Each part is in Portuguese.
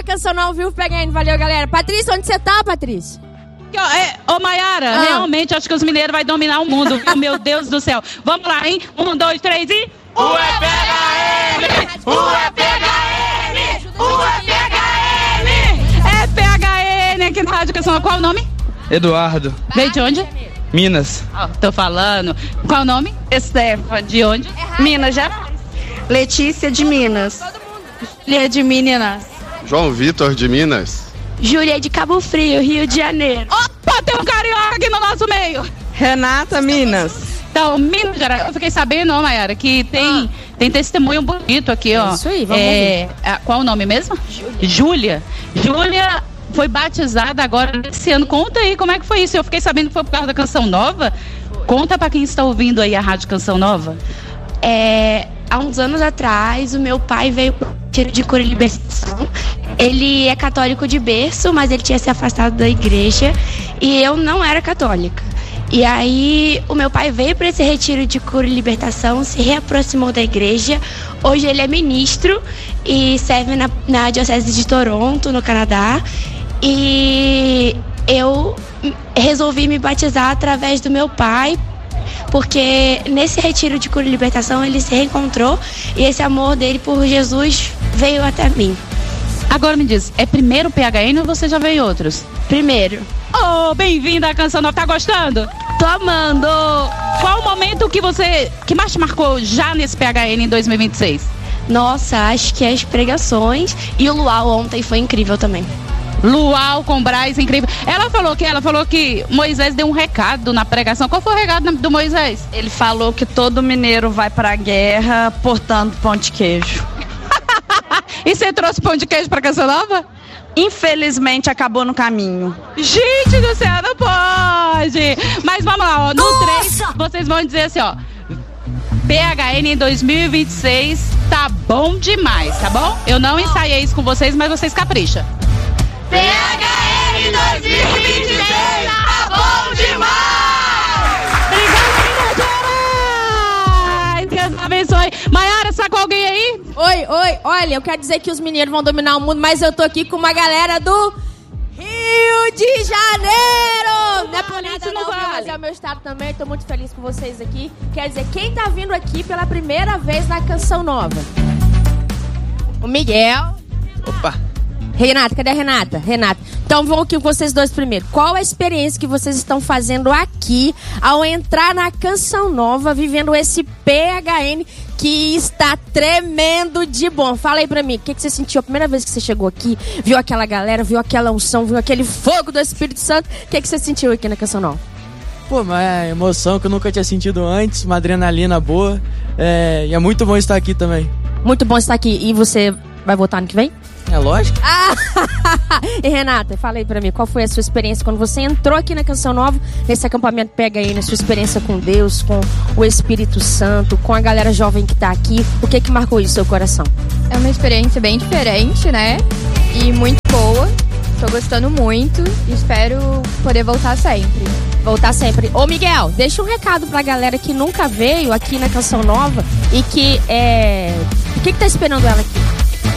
Canção Nova, viu? PHN, valeu, galera. Patrícia, onde você tá, Patrícia? Ô, Mayara, realmente acho que os mineiros vão dominar o mundo, viu? Meu Deus do céu. Vamos lá, hein? 1, 2, 3 e... UEPHN! UEPHN! UEPHN! É PHN aqui na Rádio Canção. Qual o nome? Eduardo. Veio de onde? Minas. Tô falando. Qual o nome? Estefa. De onde? Minas Gerais. Letícia de Minas. Júlia de Minas. João Vitor de Minas. Júlia de Cabo Frio, Rio de Janeiro. Opa, tem um carioca aqui no nosso meio. Renata, Minas. Então, Minas Gerais, eu fiquei sabendo, Mayara, que tem testemunho bonito aqui, ó. Isso aí, vamos ver. Qual o nome mesmo? Júlia. Júlia foi batizada agora esse ano. Conta aí como é que foi isso. Eu fiquei sabendo que foi por causa da Canção Nova. Conta pra quem está ouvindo aí a Rádio Canção Nova. Há uns anos atrás, o meu pai veio pro retiro de cura e libertação. Ele é católico de berço, mas ele tinha se afastado da igreja e eu não era católica. E aí o meu pai veio para esse retiro de cura e libertação, se reaproximou da igreja. Hoje ele é ministro e serve na Diocese de Toronto, no Canadá. E eu resolvi me batizar através do meu pai, porque nesse retiro de cura e libertação ele se reencontrou e esse amor dele por Jesus veio até mim. Agora me diz, é primeiro PHN ou você já veio em outros? Primeiro. Oh, bem-vinda à Canção Nova, tá gostando? Tô amando! Qual o momento que mais te marcou já nesse PHN em 2026? Nossa, acho que as pregações e o luau ontem foi incrível também. Luau com Braz, incrível. Ela falou que Moisés deu um recado na pregação. Qual foi o recado do Moisés? Ele falou que todo mineiro vai pra guerra portando pão de queijo. E você trouxe pão de queijo pra Canção Nova? Infelizmente acabou no caminho. Gente do céu, não pode! Mas vamos lá, ó. No 3, vocês vão dizer assim, ó. PHN em 2026 tá bom demais, tá bom? Eu não ensaiei isso com vocês, mas vocês capricham. PHN 2026 tá bom demais! Obrigada, Deus abençoe. Mayara, está com alguém aí? Oi, olha, eu quero dizer que os mineiros vão dominar o mundo, mas eu tô aqui com uma galera do Rio de Janeiro! Não é por nada não, mas é o meu estado também, tô muito feliz com vocês aqui. Quer dizer, quem tá vindo aqui pela primeira vez na Canção Nova? O Miguel. Opa. Renata, cadê a Renata? Renata. Então vamos aqui com vocês dois primeiro. Qual a experiência que vocês estão fazendo aqui ao entrar na Canção Nova, vivendo esse PHN que está tremendo de bom? Fala aí pra mim, o que você sentiu a primeira vez que você chegou aqui? Viu aquela galera, viu aquela unção, viu aquele fogo do Espírito Santo? O que você sentiu aqui na Canção Nova? Pô, uma emoção que eu nunca tinha sentido antes, uma adrenalina boa. E é muito bom estar aqui também. Muito bom estar aqui. E você vai voltar ano que vem? É lógico. E Renata, fala aí pra mim, qual foi a sua experiência quando você entrou aqui na Canção Nova, nesse acampamento PHN, a sua experiência com Deus, com o Espírito Santo, com a galera jovem que tá aqui, o que marcou isso no seu coração? É uma experiência bem diferente, né? E muito boa, tô gostando muito e espero poder voltar sempre. Voltar sempre. Ô Miguel, deixa um recado pra galera que nunca veio aqui na Canção Nova e que o que tá esperando ela aqui?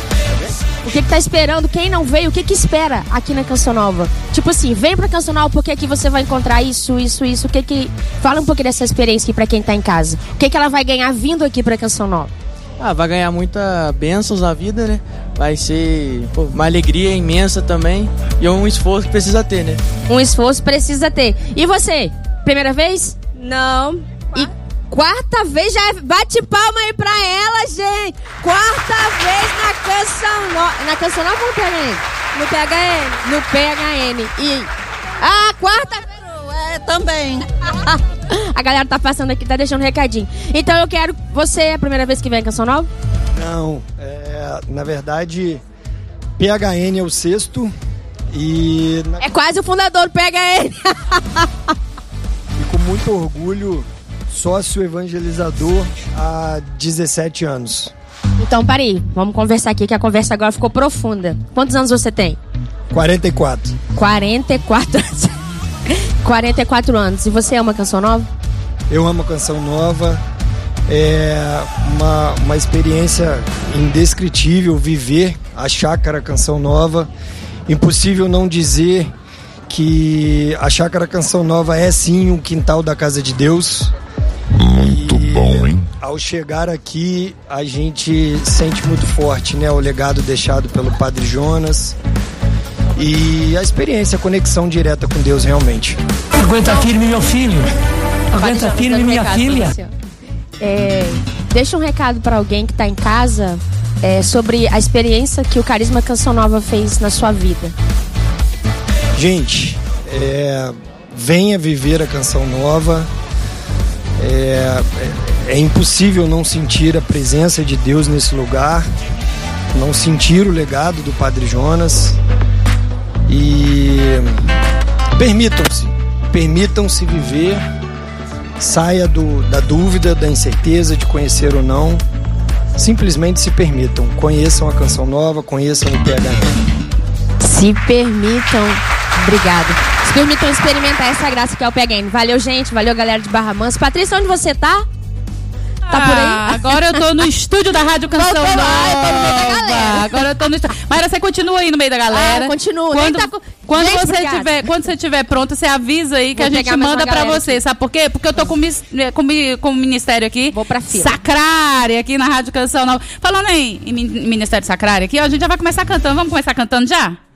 O que tá esperando? Quem não veio, o que espera aqui na Canção Nova? Tipo assim, vem pra Canção Nova porque aqui você vai encontrar isso. O que Fala um pouquinho dessa experiência aqui pra quem tá em casa. O que ela vai ganhar vindo aqui pra Canção Nova? Vai ganhar muita bênçãos na vida, né? Vai ser uma alegria imensa também. E um esforço que precisa ter, né? Um esforço precisa ter. E você? Primeira vez? Não. E quarta vez, já bate palma aí pra ela, gente. Quarta vez na Canção Nova. Na Canção Nova ou no PHN? No PHN. No PHN. E a quarta vez também. A galera tá passando aqui, tá deixando um recadinho. Então eu quero... Você é a primeira vez que vem em Canção Nova? Não, na verdade, PHN é o 6º e... É quase o fundador do PHN. E com muito orgulho, sócio evangelizador há 17 anos. Então, peraí, vamos conversar aqui, que a conversa agora ficou profunda. Quantos anos você tem? 44. 44 anos. 44 anos. E você ama Canção Nova? Eu amo a Canção Nova. É uma experiência indescritível viver a Chácara Canção Nova. Impossível não dizer que a Chácara Canção Nova é sim o quintal da Casa de Deus. Muito bom, hein? Ao chegar aqui, a gente sente muito forte, né, o legado deixado pelo Padre Jonas e a experiência, a conexão direta com Deus realmente. Aguenta firme, meu filho. Aguenta firme, minha filha. Deixa um recado para alguém que está em casa sobre a experiência que o Carisma Canção Nova fez na sua vida. Gente, venha viver a Canção Nova. É impossível não sentir a presença de Deus nesse lugar, não sentir o legado do Padre Jonas. E permitam-se viver, saia da dúvida, da incerteza de conhecer ou não. Simplesmente se permitam, conheçam a Canção Nova, conheçam o PHN. Se permitam, obrigado. Se permitam experimentar essa graça que é o PHN. Valeu, gente, valeu, galera de Barra Mansa. Patrícia, onde você tá? Tá por aí? Agora eu tô no estúdio da Rádio Canção Nova. Agora eu tô no estúdio. Mayra, você continua aí no meio da galera. Continuo. Quando você estiver pronto, você avisa aí que a gente manda pra você. Aqui. Sabe por quê? Porque eu tô com o ministério aqui. Vou pra fila. Sacrária aqui na Rádio Canção Nova. Falando em ministério sacrário aqui, ó, a gente já vai começar cantando. Vamos começar cantando já?